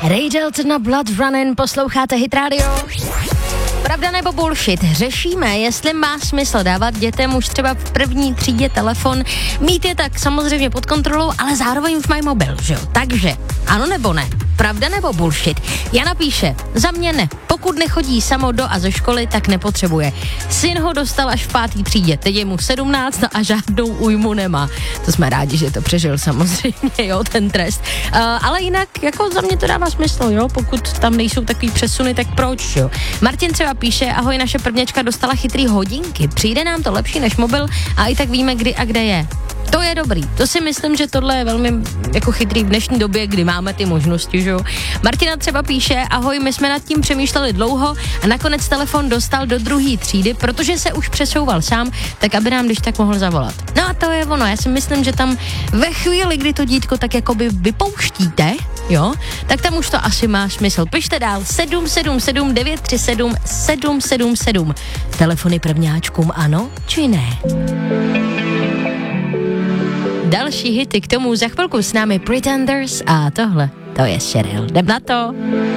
Ray Dalton na Blood Running, posloucháte Hit Radio. Pravda nebo bullshit? Řešíme, jestli má smysl dávat dětem už třeba v první třídě telefon, mít je tak samozřejmě pod kontrolou, ale zároveň už mají mobil, že jo? Takže, ano nebo ne? Pravda nebo bullshit? Jana píše, za mě ne. Pokud nechodí samo do a ze školy, tak nepotřebuje. Syn ho dostal až v 5. třídě, teď je mu 17 a žádnou újmu nemá. To jsme rádi, že to přežil samozřejmě, jo, ten trest. Ale jinak, jako za mě to dává smysl, jo, pokud tam nejsou takový přesuny, tak proč, jo. Martin třeba píše, ahoj, naše prvněčka dostala chytrý hodinky, přijde nám to lepší než mobil a i tak víme, kdy a kde je. To je dobrý, to si myslím, že tohle je velmi jako chytrý v dnešní době, kdy máme ty možnosti, že jo. Martina třeba píše, ahoj, my jsme nad tím přemýšleli dlouho a nakonec telefon dostal do 2. třídy, protože se už přesouval sám, tak aby nám když tak mohl zavolat. No a to je ono, já si myslím, že tam ve chvíli, kdy to dítko tak jakoby vypouštíte, jo, tak tam už to asi má smysl. Pište dál 777 937 777. Telefony prvňáčkům ano či ne? Další hity k tomu za chvilku s námi Pretenders a tohle, to je Cheryl. Jdem na to.